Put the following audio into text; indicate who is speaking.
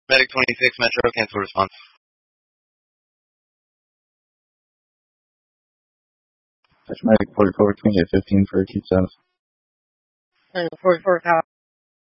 Speaker 1: Medic 26, Metro, cancel response.
Speaker 2: Medic 44, 2815 for acute status.
Speaker 3: 44,